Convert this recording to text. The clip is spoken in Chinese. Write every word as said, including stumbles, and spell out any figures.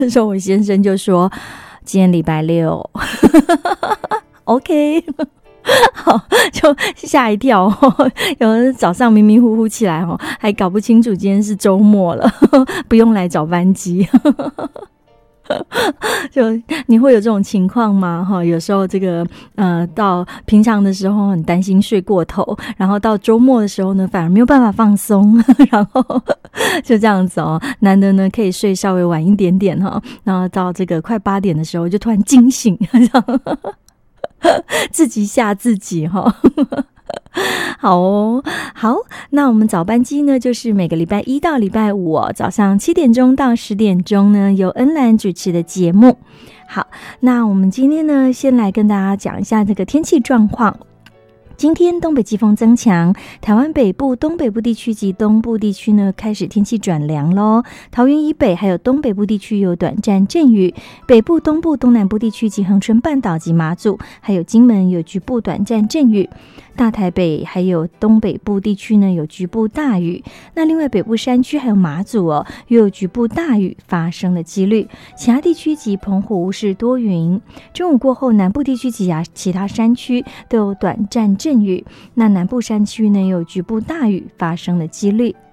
那时候我先生就说今天礼拜六OK 好，就吓一跳、哦、有人早上迷迷糊糊起来、哦、还搞不清楚今天是周末了不用来找班机就你会有这种情况吗？有时候这个呃，到平常的时候很担心睡过头，然后到周末的时候呢，反而没有办法放松，然后就这样子哦，难得呢可以睡稍微晚一点点哈，然后到这个快八点的时候就突然惊醒，自己吓自己哈。好哦，好，那我们早班机呢，就是每个礼拜一到礼拜五、哦、早上七点钟到十点钟呢，由恩兰主持的节目。好，那我们今天呢，先来跟大家讲一下这个天气状况。今天东北季风增强，台湾北部、东北部地区及东部地区呢开始天气转凉咯。桃园以北还有东北部地区有短暂阵雨，北部、东部、东南部地区及恒春半岛及马祖还有金门有局部短暂阵雨。大台北还有东北部地区呢有局部大雨，那另外北部山区还有马祖哦，又有局部大雨发生的几率。其他地区及澎湖是多云。中午过后，南部地区及其他山区都有短暂阵雨，那南部山区呢有局部大雨发生的几率。